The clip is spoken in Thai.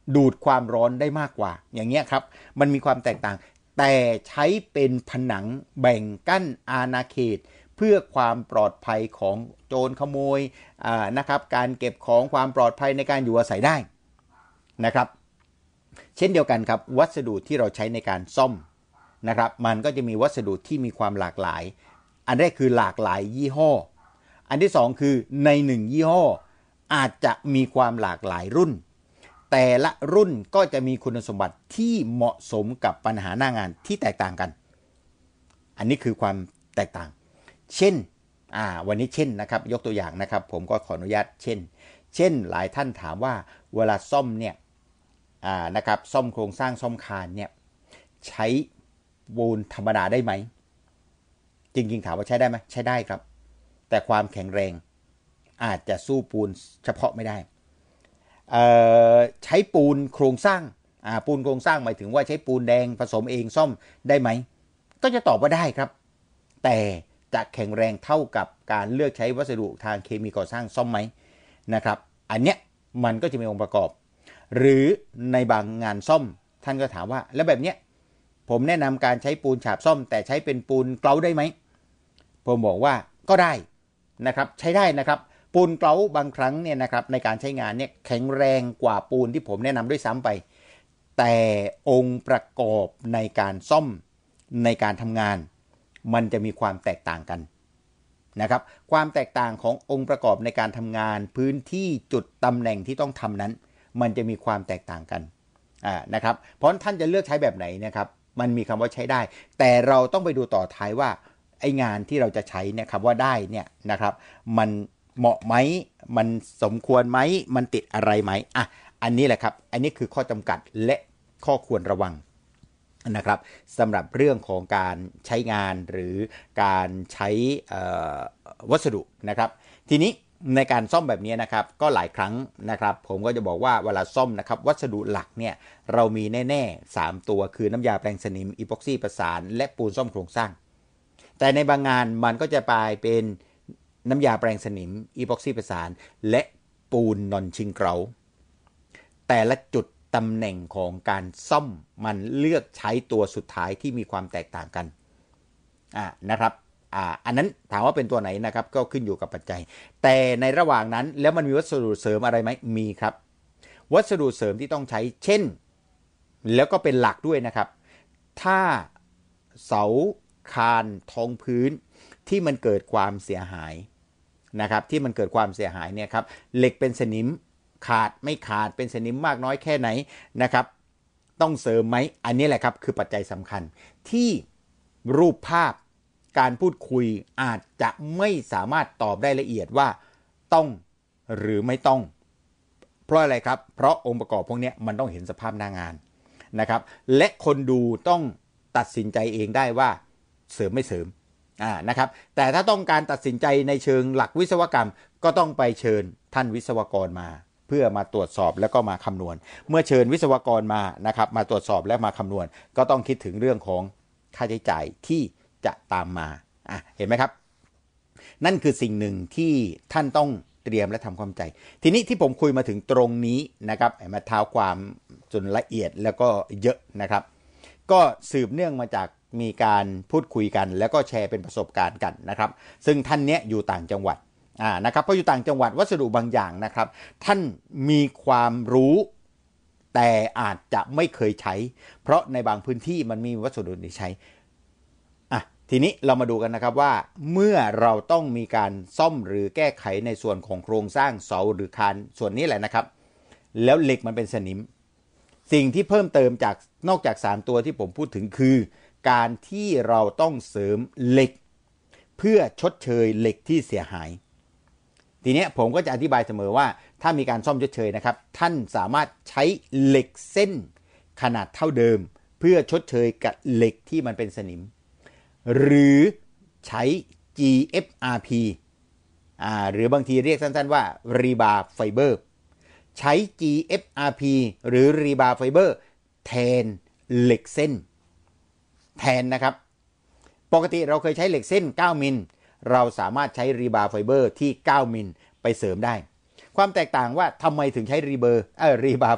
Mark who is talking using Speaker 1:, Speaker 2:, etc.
Speaker 1: ดูดความร้อนได้มากกว่าอย่างเงี้ยครับมันมีความแตกต่างแต่ใช้เป็นผนังแบ่งกั้นอาณาเขตเพื่อความปลอดภัยของโจรขโมยนะครับการเก็บของความปลอดภัยในการอยู่อาศัยได้นะครับเช่นเดียวกันครับวัสดุที่เราใช้ในการซ่อมนะครับมันก็จะมีวัสดุที่มีความหลากหลายอันแรกคือหลากหลายยี่ห้ออันที่สองคือในหนึ่งยี่ห้ออาจจะมีความหลากหลายรุ่นแต่ละรุ่นก็จะมีคุณสมบัติที่เหมาะสมกับปัญหาหน้างานที่แตกต่างกันอันนี้คือความแตกต่างเช่นวันนี้เช่นนะครับยกตัวอย่างนะครับผมก็ขออนุญาตเช่นหลายท่านถามว่าเวลาซ่อมเนี่ยนะครับซ่อมโครงสร้างซ่อมคานเนี่ยใช้ปูนธรรมดาได้ไหมจริงๆถามว่าใช้ได้ไหมใช้ได้ครับแต่ความแข็งแรงอาจจะสู้ปูนเฉพาะไม่ได้ใช้ปูนโครงสร้างปูนโครงสร้างหมายถึงว่าใช้ปูนแดงผสมเองซ่อมได้ไหมก็จะตอบว่าได้ครับแต่จะแข็งแรงเท่ากับการเลือกใช้วัสดุทางเคมีก่อสร้างซ่อมไหมนะครับอันเนี้ยมันก็จะมีองค์ประกอบหรือในบางงานซ่อมท่านก็ถามว่าแล้วแบบเนี้ยผมแนะนำการใช้ปูนฉาบซ่อมแต่ใช้เป็นปูนเกลาได้ไหมผมบอกว่าก็ได้นะครับใช้ได้นะครับปูนเกลาบางครั้งเนี่ยนะครับในการใช้งานเนี่ยแข็งแรงกว่าปูนที่ผมแนะนำด้วยซ้ำไปแต่องค์ประกอบในการซ่อมในการทำงานมันจะมีความแตกต่างกันนะครับความแตกต่างขององค์ประกอบในการทำงานพื้นที่จุดตำแหน่งที่ต้องทำนั้นมันจะมีความแตกต่างกันนะครับเพราะท่านจะเลือกใช้แบบไหนนะครับมันมีคำว่าใช้ได้แต่เราต้องไปดูต่อท้ายว่าไอ้งานที่เราจะใช้เนี่ยคำว่าได้เนี่ยนะครับมันเหมาะไหมมันสมควรไหมมันติดอะไรไหมอันนี้แหละครับอันนี้คือข้อจำกัดและข้อควรระวังนะครับสำหรับเรื่องของการใช้งานหรือการใช้วัสดุนะครับทีนี้ในการซ่อมแบบนี้นะครับก็หลายครั้งนะครับผมก็จะบอกว่าเวลาซ่อมนะครับวัสดุหลักเนี่ยเรามีแน่ๆ3ตัวคือน้ำยาแปรงสนิมอีพ็อกซี่ประสานและปูนซ่อมโครงสร้างแต่ในบางงานมันก็จะไปเป็นน้ำยาแปรงสนิมอีพ็อกซี่ประสานและปูนนอนชิงเกราแต่ละจุดตำแหน่งของการซ่อมมันเลือกใช้ตัวสุดท้ายที่มีความแตกต่างกันนะครับอันนั้นถามว่าเป็นตัวไหนนะครับก็ขึ้นอยู่กับปัจจัยแต่ในระหว่างนั้นแล้วมันมีวัสดุเสริมอะไรไหมมีครับวัสดุเสริมที่ต้องใช้เช่นแล้วก็เป็นหลักด้วยนะครับถ้าเสาคานท้องพื้นที่มันเกิดความเสียหายนะครับที่มันเกิดความเสียหายเนี่ยครับเหล็กเป็นสนิมขาดไม่ขาดเป็นสนิมมากน้อยแค่ไหนนะครับต้องเสริมไหมอันนี้แหละครับคือปัจจัยสำคัญที่รูปภาพการพูดคุยอาจจะไม่สามารถตอบได้ละเอียดว่าต้องหรือไม่ต้องเพราะอะไรครับเพราะองค์ประกอบพวกนี้มันต้องเห็นสภาพหน้างานนะครับและคนดูต้องตัดสินใจเองได้ว่าเสริมไม่เสริมนะครับแต่ถ้าต้องการตัดสินใจในเชิงหลักวิศวกรรมก็ต้องไปเชิญท่านวิศวกรมาเพื่อมาตรวจสอบแล้วก็มาคำนวณเมื่อเชิญวิศวกรมานะครับมาตรวจสอบและมาคำนวณก็ต้องคิดถึงเรื่องของค่าใช้จ่ายที่จะตามมาเห็นไหมครับนั่นคือสิ่งหนึ่งที่ท่านต้องเตรียมและทำความใจทีนี้ที่ผมคุยมาถึงตรงนี้นะครับมาเท้าความจนละเอียดแล้วก็เยอะนะครับก็สืบเนื่องมาจากมีการพูดคุยกันแล้วก็แชร์เป็นประสบการณ์กันนะครับซึ่งท่านเนี้ยอยู่ต่างจังหวัดนะครับเพราะอยู่ต่างจังหวัดวัสดุบางอย่างนะครับท่านมีความรู้แต่อาจจะไม่เคยใช้เพราะในบางพื้นที่มันมีวัสดุที่ใช้ทีนี้เรามาดูกันนะครับว่าเมื่อเราต้องมีการซ่อมหรือแก้ไขในส่วนของโครงสร้างเสาหรือคานส่วนนี้แหละนะครับแล้วเหล็กมันเป็นสนิมสิ่งที่เพิ่มเติมจากนอกจาก3ตัวที่ผมพูดถึงคือการที่เราต้องเสริมเหล็กเพื่อชดเชยเหล็กที่เสียหายทีนี้ผมก็จะอธิบายเสมอว่าถ้ามีการซ่อมชดเชยนะครับท่านสามารถใช้เหล็กเส้นขนาดเท่าเดิมเพื่อชดเชยกับเหล็กที่มันเป็นสนิมหรือใช้ GFRP หรือบางทีเรียกสั้นๆว่า Rebar Fiber ใช้ GFRP หรือ Rebar Fiber แทนเหล็กเส้นแทนนะครับปกติเราเคยใช้เหล็กเส้น9มิลเราสามารถใช้ Rebar Fiber ที่9มิลไปเสริมได้ความแตกต่างว่าทำไมถึงใช้Rebar